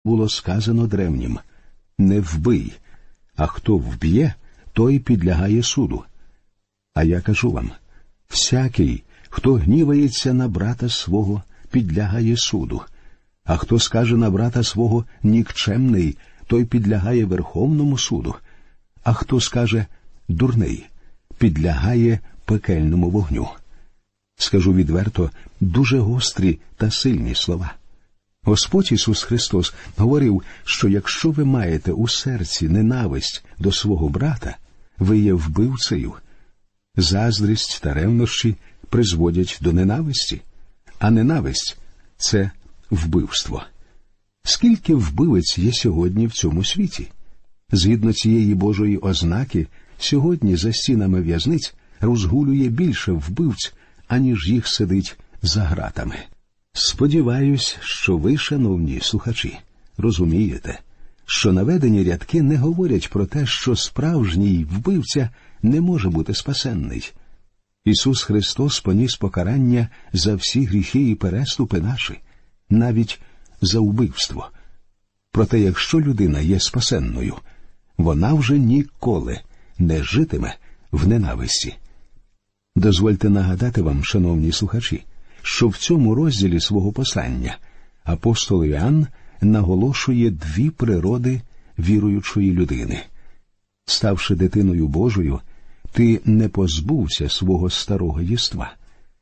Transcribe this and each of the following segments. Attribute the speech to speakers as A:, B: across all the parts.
A: було сказано древнім: «Не вбий, а хто вб'є, той підлягає суду». А я кажу вам, всякий, хто гнівається на брата свого, підлягає суду. А хто скаже на брата свого «нікчемний», той підлягає Верховному суду. А хто скаже «дурний», підлягає пекельному вогню. Скажу відверто, дуже гострі та сильні слова. Господь Ісус Христос говорив, що якщо ви маєте у серці ненависть до свого брата, ви є вбивцею. Заздрість та ревнощі призводять до ненависті, а ненависть – це вбивство. Скільки вбивець є сьогодні в цьому світі? Згідно цієї Божої ознаки, сьогодні за стінами в'язниць розгулює більше вбивць, аніж їх сидить за ґратами. Сподіваюсь, що ви, шановні слухачі, розумієте, що наведені рядки не говорять про те, що справжній вбивця не може бути спасенний. Ісус Христос поніс покарання за всі гріхи і переступи наші, навіть за вбивство. Проте, якщо людина є спасенною, вона вже ніколи не житиме в ненависті. Дозвольте нагадати вам, шановні слухачі, що в цьому розділі свого послання апостол Іоанн наголошує дві природи віруючої людини. Ставши дитиною Божою, ти не позбувся свого старого єства.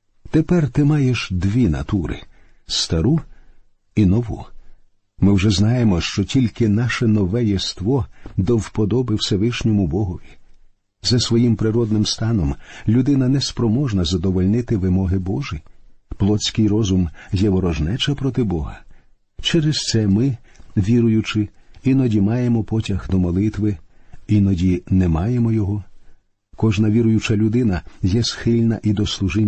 A: Тепер ти маєш дві натури – стару і нову. Ми вже знаємо, що тільки наше нове єство до вподоби Всевишньому Богові. За своїм природним станом людина не спроможна задовольнити вимоги Божі. Плотський розум є ворожнеча проти Бога. Через це ми, віруючи, іноді маємо потяг до молитви, іноді не маємо його. Кожна віруюча людина є схильна і до служіння